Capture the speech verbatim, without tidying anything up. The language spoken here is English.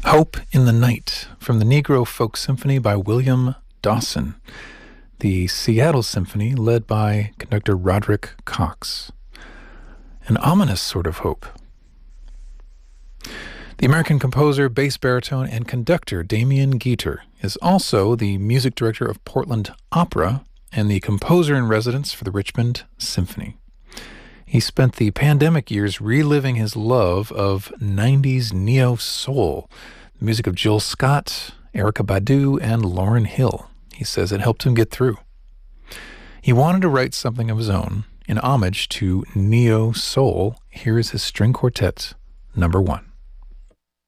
Hope in the Night from the Negro Folk Symphony by William Dawson, the Seattle Symphony led by conductor Roderick Cox. An ominous sort of hope. The American composer, bass baritone, and conductor Damien Geiger is also the music director of Portland Opera and the composer-in-residence for the Richmond Symphony. He spent the pandemic years reliving his love of nineties neo-soul, the music of Jill Scott, Erykah Badu, and Lauryn Hill. He says it helped him get through. He wanted to write something of his own in homage to neo-soul. Here is his string quartet, number one.